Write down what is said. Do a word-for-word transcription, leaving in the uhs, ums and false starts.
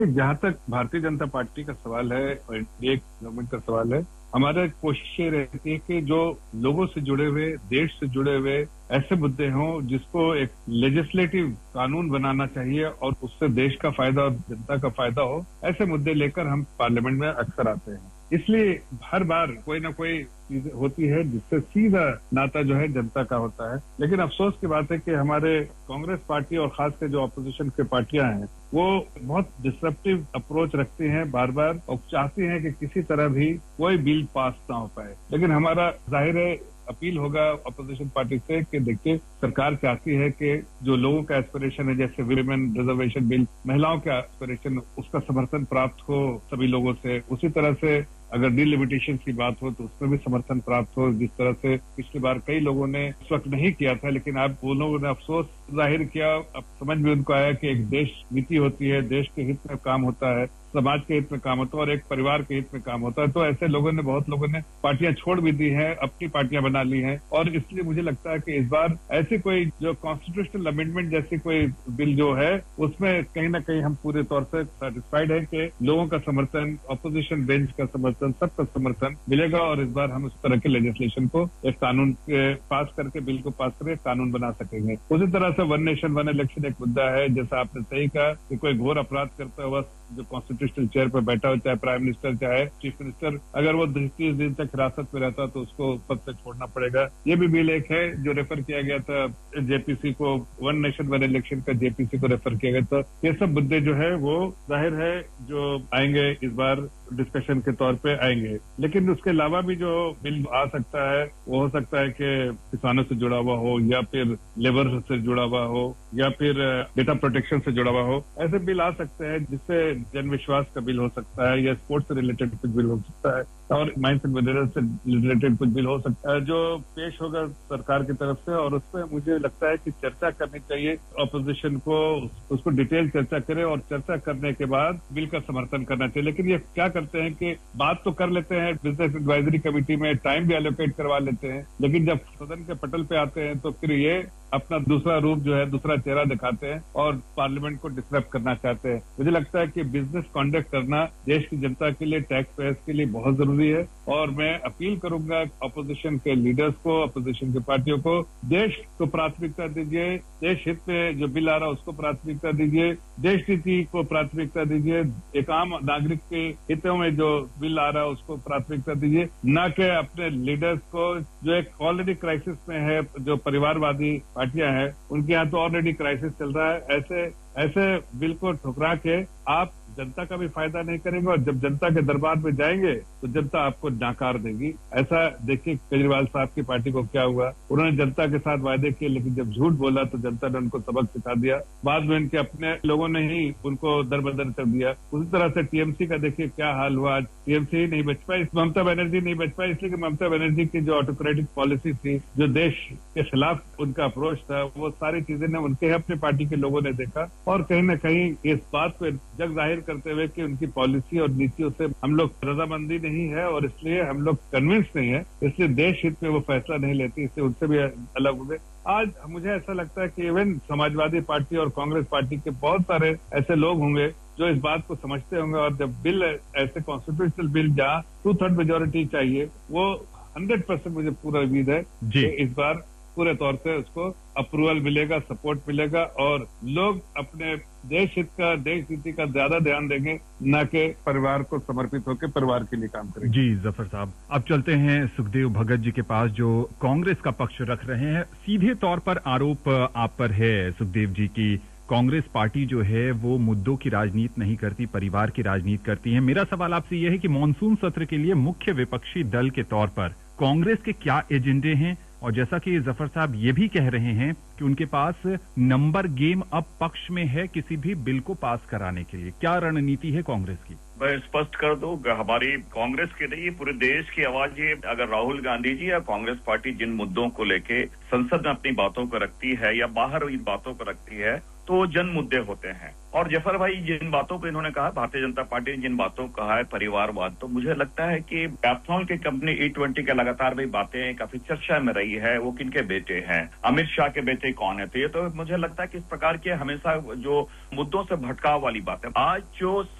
जहां तक भारतीय जनता पार्टी का सवाल है और इंडिया गवर्नमेंट का सवाल है, हमारा कोशिश ये रहती है कि जो लोगों से जुड़े हुए, देश से जुड़े हुए ऐसे मुद्दे हों जिसको एक लेजिस्लेटिव कानून बनाना चाहिए और उससे देश का फायदा और जनता का फायदा हो, ऐसे मुद्दे लेकर हम पार्लियामेंट में अक्सर आते हैं। इसलिए हर बार कोई ना कोई चीज होती है जिससे सीधा नाता जो है जनता का होता है। लेकिन अफसोस की बात है कि हमारे कांग्रेस पार्टी और खासकर जो अपोजिशन की पार्टियां हैं वो बहुत डिसरप्टिव अप्रोच रखती हैं बार बार और चाहती हैं कि किसी तरह भी कोई बिल पास ना हो पाए। लेकिन हमारा जाहिर है अपील होगा अपोजिशन पार्टी से कि देखिए सरकार चाहती है कि जो लोगों का एस्पिरेशन है, जैसे विमेन रिजर्वेशन बिल, महिलाओं का एस्पिरेशन, उसका समर्थन प्राप्त हो सभी लोगों से। उसी तरह से अगर डिलिमिटेशन की बात हो तो उसमें भी समर्थन प्राप्त हो, जिस तरह से पिछली बार कई लोगों ने इस वक्त नहीं किया था, लेकिन आप वो लोगों ने अफसोस जाहिर किया। अब समझ में उनको आया कि एक देश नीति होती है, देश के हित में काम होता है, समाज के हित में काम होता है और एक परिवार के हित में काम होता है। तो ऐसे लोगों ने, बहुत लोगों ने पार्टियां छोड़ भी दी हैं, अपनी पार्टियां बना ली हैं। और इसलिए मुझे लगता है कि इस बार ऐसी कोई जो कॉन्स्टिट्यूशनल अमेंडमेंट जैसी कोई बिल जो है उसमें कहीं ना कहीं हम पूरे तौर से सेटिस्फाइड है कि लोगों का समर्थन, अपोजिशन बेंच का समर्थन, सबका समर्थन मिलेगा और इस बार हम उस तरह के लेजिस्लेशन को एक कानून के पास करके, बिल को पास करके कानून बना सकेंगे। उसी तरह से वन नेशन वन इलेक्शन एक मुद्दा है। जैसा आपने सही कहा कि कोई घोर अपराध करता हुआ जो कॉन्स्टिट्यूशनल चेयर पर बैठा हो, चाहे प्राइम मिनिस्टर चाहे चीफ मिनिस्टर, अगर वो तीस दिन तक हिरासत में रहता तो उसको पद से छोड़ना पड़ेगा। ये भी बिल एक है जो रेफर किया गया था जेपीसी को, वन नेशन वन इलेक्शन का जेपीसी को रेफर किया गया था। ये सब मुद्दे जो है वो जाहिर है जो आएंगे इस बार डिस्कशन के तौर पे आएंगे। लेकिन उसके अलावा भी जो बिल आ सकता है वो हो सकता है कि किसानों से जुड़ा हुआ हो या फिर लेबर से जुड़ा हुआ हो या फिर डेटा प्रोटेक्शन से जुड़ा हुआ हो। ऐसे बिल आ सकते हैं जिससे जन विश्वास का बिल हो सकता है या स्पोर्ट्स से रिलेटेड कुछ बिल हो सकता है और माइंस एंड मिनरल्स से रिलेटेड कुछ बिल हो सकता है जो पेश होगा सरकार की तरफ से। और उस पर मुझे लगता है कि चर्चा करनी चाहिए, अपोजिशन को उसको डिटेल चर्चा करे और चर्चा करने के बाद बिल का समर्थन करना चाहिए। लेकिन ये क्या करते हैं कि बात तो कर लेते हैं बिजनेस एडवाइजरी कमेटी में, टाइम भी एलोकेट करवा लेते हैं, लेकिन जब सदन के पटल पे आते हैं तो फिर ये अपना दूसरा रूप जो है, दूसरा चेहरा दिखाते हैं और पार्लियामेंट को डिस्टर्ब करना चाहते हैं। मुझे लगता है कि बिजनेस कंडक्ट करना देश की जनता के लिए, टैक्स पेयर्स के लिए बहुत जरूरी है। और मैं अपील करूंगा अपोजिशन के लीडर्स को, अपोजिशन की पार्टियों को, देश को प्राथमिकता दीजिए, देश हित में जो बिल आ रहा है उसको प्राथमिकता दीजिए, देश नीति को प्राथमिकता दीजिए, एक आम नागरिक के हितों में जो बिल आ रहा है उसको प्राथमिकता दीजिए, न कि अपने लीडर्स को जो एक ऑलरेडी क्राइसिस में है, जो परिवारवादी पार्टियां हैं उनके यहाँ तो ऑलरेडी क्राइसिस चल रहा है। ऐसे ऐसे बिल को ठुकरा के आप जनता का भी फायदा नहीं करेंगे और जब जनता के दरबार में जाएंगे तो जनता आपको नाकार देगी। ऐसा देखिए केजरीवाल साहब की पार्टी को क्या हुआ, उन्होंने जनता के साथ वायदे किए लेकिन जब झूठ बोला तो जनता ने उनको सबक सिखा दिया। बाद में इनके अपने लोगों ने ही उनको दरबदर कर दिया। उसी तरह से टीएमसी का देखिए क्या हाल हुआ, आज टीएमसी ही नहीं बच पाई, ममता बनर्जी नहीं बच पाई, इसलिए कि ममता बनर्जी की जो ऑटोक्रेटिक पॉलिसी थी, जो देश के खिलाफ उनका अप्रोच था, वो सारी चीजें ने उनके अपनी पार्टी के लोगों ने देखा और कहीं न कहीं इस बात को जग जाहिर करते हुए कि उनकी पॉलिसी और नीतियों से हम लोग रजामंदी नहीं है और इसलिए हम लोग कन्विंस नहीं है, इसलिए देश हित में वो फैसला नहीं लेती, इससे उनसे भी अलग हो गए। आज मुझे ऐसा लगता है कि इवन समाजवादी पार्टी और कांग्रेस पार्टी के बहुत सारे ऐसे लोग होंगे जो इस बात को समझते होंगे और जब बिल ऐसे कॉन्स्टिट्यूशनल बिल जहाँ टू थर्ड मेजोरिटी चाहिए, वो हंड्रेड परसेंट मुझे पूरा उम्मीद है कि इस बार पूरे तौर से उसको अप्रूवल मिलेगा, सपोर्ट मिलेगा और लोग अपने देश हित का, देश नीति का ज्यादा ध्यान देंगे, न कि परिवार को समर्पित होकर परिवार के लिए काम करेंगे। जी जफर साहब, अब चलते हैं सुखदेव भगत जी के पास जो कांग्रेस का पक्ष रख रहे हैं। सीधे तौर पर आरोप आप पर है सुखदेव जी की कांग्रेस पार्टी जो है वो मुद्दों की राजनीति नहीं करती, परिवार की राजनीति करती है। मेरा सवाल आपसे यह है कि मॉनसून सत्र के लिए मुख्य विपक्षी दल के तौर पर कांग्रेस के क्या एजेंडे हैं? और जैसा कि जफर साहब ये भी कह रहे हैं कि उनके पास नंबर गेम अब पक्ष में है किसी भी बिल को पास कराने के लिए, क्या रणनीति है कांग्रेस की? मैं स्पष्ट कर दूं, हमारी कांग्रेस की नहीं, पूरे देश की आवाज ये, अगर राहुल गांधी जी या कांग्रेस पार्टी जिन मुद्दों को लेके संसद में अपनी बातों को रखती है या बाहर इन बातों को रखती है, तो जन मुद्दे होते हैं। और जफर भाई जिन बातों को इन्होंने कहा, भारतीय जनता पार्टी ने जिन बातों को कहा है, परिवारवाद, तो मुझे लगता है कि एथनॉल की कंपनी ई ट्वेंटी के लगातार भी बातें काफी चर्चा में रही है। वो किनके बेटे हैं, अमित शाह के बेटे कौन है, तो ये तो मुझे लगता है कि इस प्रकार के हमेशा जो मुद्दों से भटकाव वाली बात है। आज जो